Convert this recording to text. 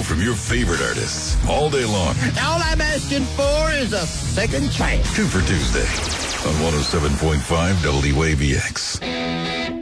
from your favorite artists all day long. All I'm asking for is a second chance. 2 for Tuesday on 107.5 WABX.